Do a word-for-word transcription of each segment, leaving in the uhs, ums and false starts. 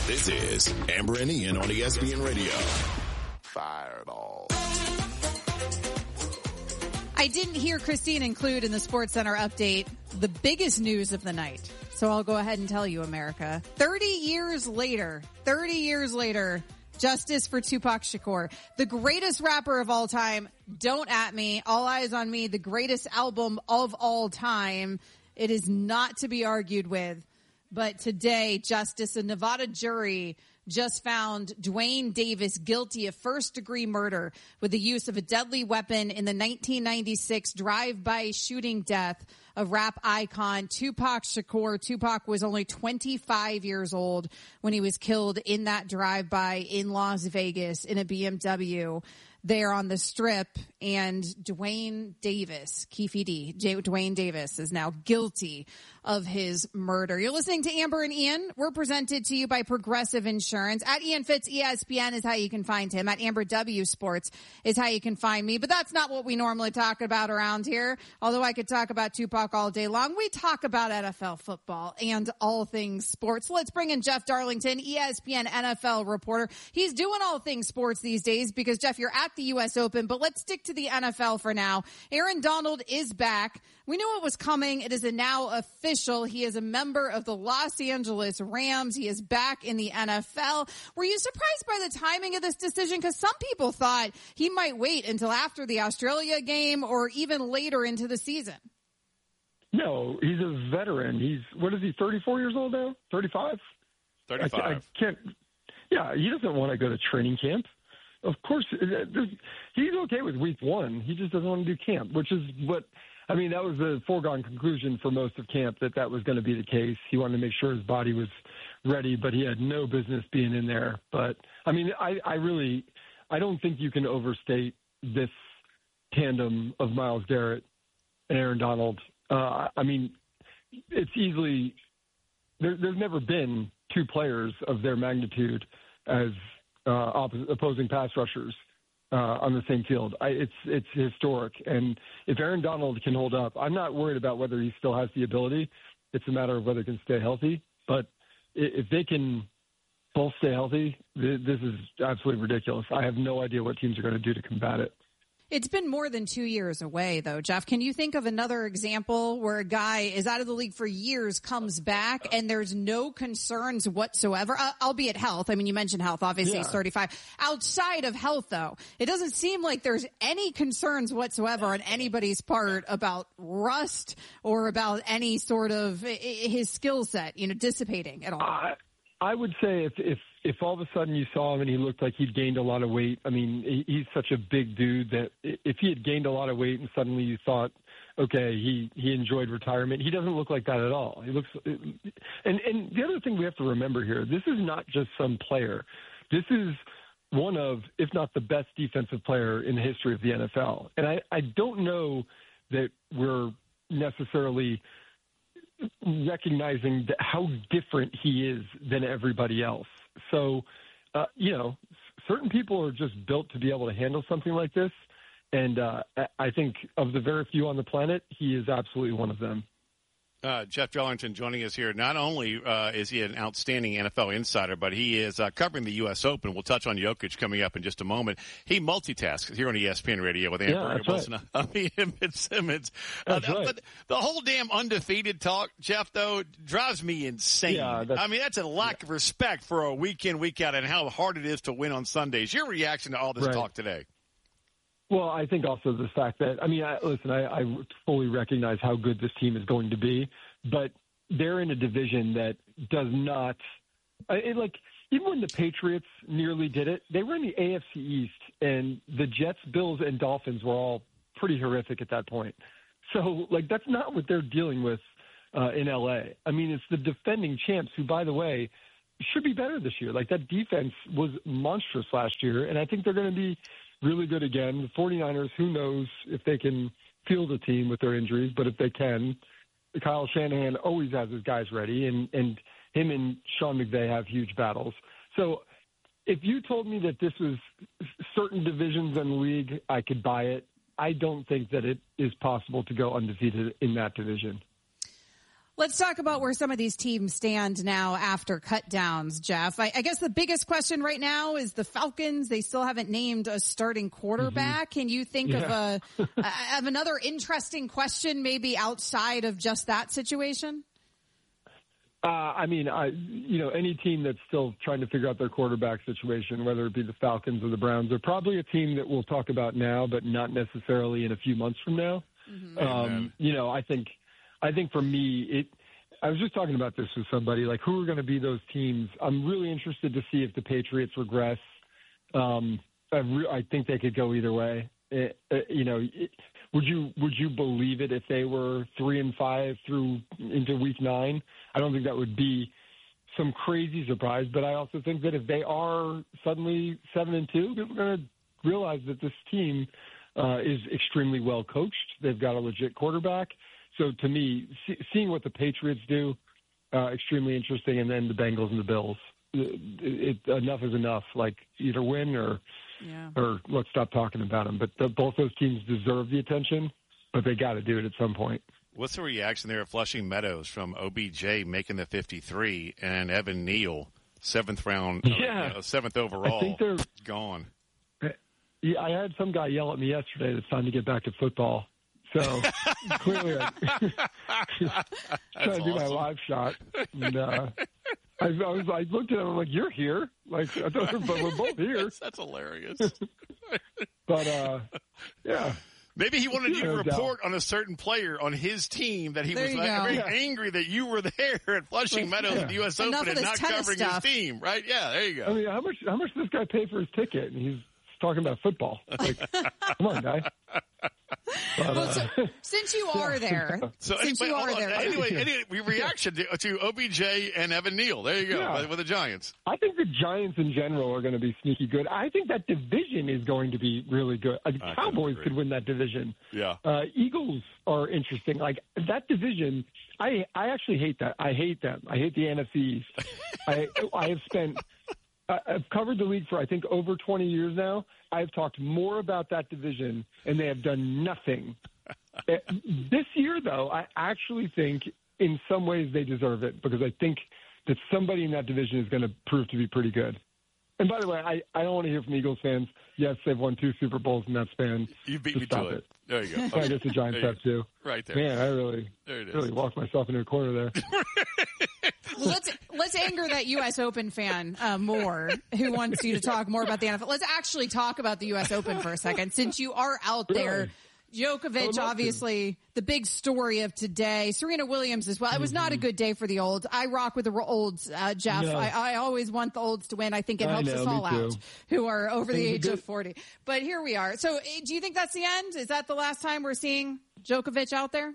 This is Amber and Ian on E S P N Radio. Fireball. I didn't hear Christine include in the SportsCenter update the biggest news of the night. So I'll go ahead and tell you, America. thirty years later, thirty years later, justice for Tupac Shakur, the greatest rapper of all time. Don't at me. All eyes on me. The greatest album of all time. It is not to be argued with. But today, justice, a Nevada jury just found Duane Davis guilty of first-degree murder with the use of a deadly weapon in the nineteen ninety-six drive-by shooting death of rap icon Tupac Shakur. Tupac was only twenty-five years old when he was killed in that drive-by in Las Vegas in a B M W there on the Strip. And Duane Davis, Keefe D, J- Duane Davis is now guilty of his murder. You're listening to Amber and Ian. We're presented to you by Progressive Insurance. At Ian Fitz, E S P N is how you can find him. At Amber W Sports is how you can find me. But that's not what we normally talk about around here. Although I could talk about Tupac all day long. We talk about N F L football and all things sports. Let's bring in Jeff Darlington, E S P N N F L reporter. He's doing all things sports these days because, Jeff, you're at the U S Open. But let's stick to the N F L for now. Aaron Donald is back. We knew it was coming. It is a now official. He is a member of the Los Angeles Rams. He is back in the N F L. Were you surprised by the timing of this decision? Because some people thought he might wait until after the Australia game or even later into the season. No, he's a veteran. He's, what is he, thirty-four years old now? thirty-five? thirty-five. I, I can't, yeah, he doesn't want to go to training camp. Of course, he's okay with week one. He just doesn't want to do camp, which is what, I mean, that was the foregone conclusion for most of camp, that that was going to be the case. He wanted to make sure his body was ready, but he had no business being in there. But, I mean, I, I really, I don't think you can overstate this tandem of Myles Garrett and Aaron Donald. Uh, I mean, it's easily, there, there's never been two players of their magnitude as Uh, opp- opposing pass rushers uh, on the same field. I, it's it's historic. And if Aaron Donald can hold up, I'm not worried about whether he still has the ability. It's a matter of whether he can stay healthy. But if they can both stay healthy, th- this is absolutely ridiculous. I have no idea what teams are going to do to combat it. It's been more than two years away, though, Jeff. Can you think of another example where a guy is out of the league for years, comes back, and there's no concerns whatsoever, uh, albeit health? I mean, you mentioned health. Obviously, yeah. He's thirty-five. Outside of health, though, it doesn't seem like there's any concerns whatsoever on anybody's part about rust or about any sort of his skill set, you know, dissipating at all. I, I would say if, if if all of a sudden you saw him and he looked like he'd gained a lot of weight, I mean, he's such a big dude that if he had gained a lot of weight and suddenly you thought, okay, he, he enjoyed retirement, he doesn't look like that at all. He looks, and, and the other thing we have to remember here, this is not just some player. This is one of, if not the best defensive player in the history of the N F L. And I, I don't know that we're necessarily recognizing that how different he is than everybody else. So, uh, you know, certain people are just built to be able to handle something like this. And uh, I think of the very few on the planet, he is absolutely one of them. Uh, Jeff Darlington joining us here. Not only uh, is he an outstanding N F L insider, but he is uh, covering the U S Open. We'll touch on Jokic coming up in just a moment. He multitasks here on E S P N Radio with Amber yeah, Wilson. Right. I mean, Emmett Simmons. That's uh, right. But the whole damn undefeated talk, Jeff, though, drives me insane. Yeah, I mean, that's a lack yeah. of respect for a week in, week out, and how hard it is to win on Sundays. Your reaction to all this right. talk today? Well, I think also the fact that, I mean, I, listen, I, I fully recognize how good this team is going to be, but they're in a division that does not it, like even when the Patriots nearly did it, they were in the A F C East, and the Jets, Bills, and Dolphins were all pretty horrific at that point. So, like, that's not what they're dealing with uh, in L A. I mean, it's the defending champs who, by the way, should be better this year. Like, that defense was monstrous last year, and I think they're going to be really good again. The 49ers, who knows if they can field a team with their injuries, but if they can, Kyle Shanahan always has his guys ready, and, and him and Sean McVay have huge battles. So if you told me that this was certain divisions in the league, I could buy it. I don't think that it is possible to go undefeated in that division. Let's talk about where some of these teams stand now after cut downs, Jeff. I, I guess the biggest question right now is the Falcons. They still haven't named a starting quarterback. Mm-hmm. Can you think yeah. of a of another interesting question maybe outside of just that situation? Uh, I mean, I, you know, any team that's still trying to figure out their quarterback situation, whether it be the Falcons or the Browns, they're probably a team that we'll talk about now, but not necessarily in a few months from now. Mm-hmm. Um, you know, I think, I think for me, it. I was just talking about this with somebody, like who are going to be those teams. I'm really interested to see if the Patriots regress. Um, I, re- I think they could go either way. It, it, you know, it, would you would you believe it if they were three and five through into week nine? I don't think that would be some crazy surprise, but I also think that if they are suddenly seven and two, people are going to realize that this team uh, is extremely well coached. They've got a legit quarterback. So to me, see, seeing what the Patriots do, uh, extremely interesting, and then the Bengals and the Bills. It, it, enough is enough. Like either win or yeah. or let's stop talking about them. But the, both those teams deserve the attention, but they got to do it at some point. What's the reaction there at Flushing Meadows from O B J making the fifty-three and Evan Neal, seventh round, yeah. uh, seventh overall, I think they're gone? Yeah, I had some guy yell at me yesterday that it's time to get back to football. So clearly, I'm trying to do my live shot. And, uh, I, I was, I looked at him. I'm like, "You're here." Like, I thought, but we're both here. That's hilarious. But uh, yeah, maybe he wanted you to report on a certain player on his team that he there was like, very yeah. angry that you were there at Flushing Meadows yeah. at the U S Enough Open and not covering stuff. his team, right? Yeah, there you go. I mean, how much? How much does this guy pay for his ticket? And he's talking about football. Like, come on, guy. But, well, uh, so, since you are yeah. there, so since anyway, you are there, anyway, anyway, reaction to, to O B J and Evan Neal. There you go yeah. with the Giants. I think the Giants in general are going to be sneaky good. I think that division is going to be really good. Uh, the I Cowboys could win that division. Yeah. Uh, Eagles are interesting. Like that division, I I actually hate that. I hate them. I hate the N F C East. I I have spent. I've covered the league for, I think, over twenty years now. I've talked more about that division, and they have done nothing. This year, though, I actually think in some ways they deserve it because I think that somebody in that division is going to prove to be pretty good. And by the way, I, I don't want to hear from Eagles fans. Yes, they've won two Super Bowls in that span. You beat me to it. it. There you go. I guess the Giants have too. Right there. Man, I really, there it is. really walked myself into a corner there. Well, let's let's anger that U S Open fan uh, more who wants you to talk more about the N F L. Let's actually talk about the U S Open for a second, since you are out there. Really? Djokovic, obviously, the big story of today. Serena Williams as well. It was not a good day for the olds. I rock with the olds, uh, Jeff. No. I, I always want the olds to win. I think it helps I know, us all me too. out who are over the age good. of forty. But here we are. So do you think that's the end? Is that the last time we're seeing Djokovic out there?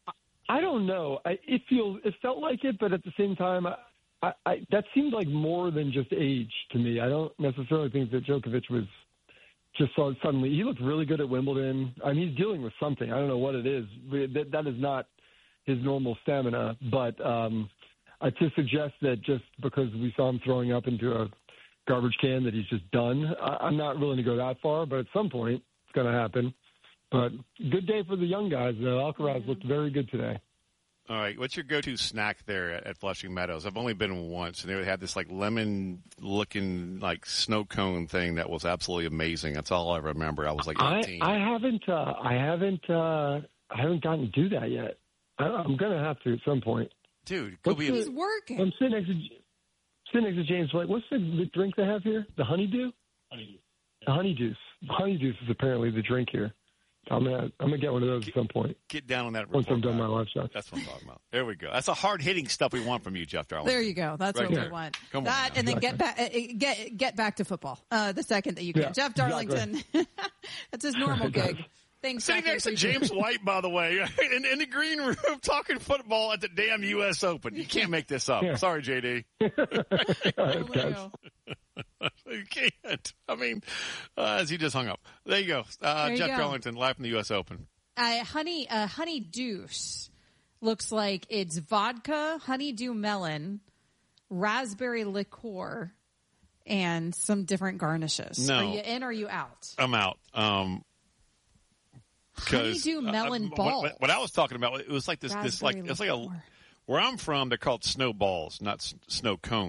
I don't know. I, it feels it felt like it, but at the same time, I, I, I, that seemed like more than just age to me. I don't necessarily think that Djokovic was just saw suddenly. He looked really good at Wimbledon. I mean, he's dealing with something. I don't know what it is. That, that is not his normal stamina. But um, uh, to suggest that just because we saw him throwing up into a garbage can that he's just done, I, I'm not willing to go that far. But at some point, it's going to happen. But good day for the young guys. Uh, Alcaraz looked very good today. All right, what's your go-to snack there at, at Flushing Meadows? I've only been once, and they had this like lemon-looking like snow cone thing that was absolutely amazing. That's all I remember. I was like eighteen. I, I haven't, uh, I haven't, uh, I haven't gotten to do that yet. I, I'm gonna have to at some point. Dude, could be. He's working. I'm sitting next to, sitting next to James. Like, what's the, the drink they have here? The honeydew. Honeydew. The honeydew. Honeydew is apparently the drink here. I'm gonna, I'm gonna get one of those get, at some point. Get down on that once report I'm done back. my live shot. That's what I'm talking about. There we go. That's the hard hitting stuff we want from you, Jeff Darlington. There you go. That's right what there. we want. Come that on and then exactly. get back, uh, get get back to football. Uh, the second that you can, yeah, Jeff Darlington. Exactly. That's his normal gig. Thanks. Sitting next to James White, by the way, in, in the green room talking football at the damn U S Open. You can't make this up. Yeah. Sorry, J D. You can't. I mean, uh, as he just hung up. There you go. Uh, there you Jeff go. Darlington, live from the U S Open. Uh, honey, uh, honey deuce looks like it's vodka, honeydew melon, raspberry liqueur, and some different garnishes. No. Are you in or are you out? I'm out. Um, Honeydew melon uh, ball. What, what I was talking about, it was like this, this like Raspberry it's like a liqueur. Where I'm from, they're called snowballs, not s- snow cones.